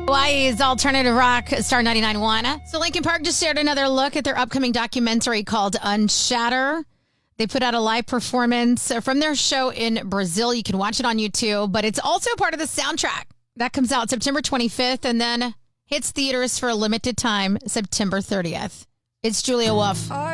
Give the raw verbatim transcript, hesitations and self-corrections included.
Hawaii's Alternative Rock, Star ninety-nine point one. So Linkin Park just shared another look at their upcoming documentary called Unshatter. They put out a live performance from their show in Brazil. You can watch it on YouTube, but it's also part of the soundtrack. That comes out September twenty-fifth and then hits theaters for a limited time September thirtieth. It's Julia Wolf.